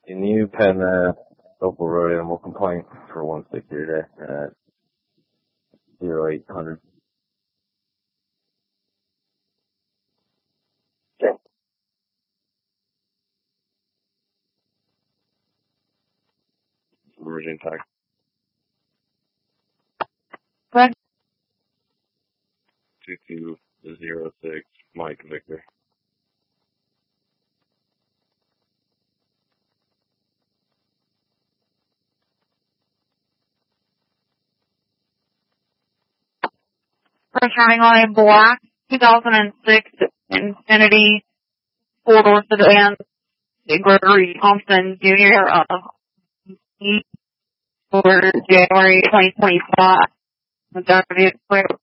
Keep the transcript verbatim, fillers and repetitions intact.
Can you pen the Opal Road animal complaint for one sixty today at zero eight hundred? Okay. Virgin Tech. Good. two two zero six, Mike Victor. First running on a black two thousand six Infiniti four-door sedan, Gregory Thompson Junior of for January twenty twenty-five.